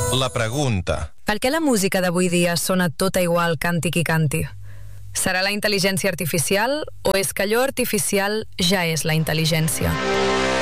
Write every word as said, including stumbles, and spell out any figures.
La pregunta. Per què la música d'avui dia sona tota igual canti qui canti? Serà la intel·ligència artificial o és que allò artificial ja és la intel·ligència?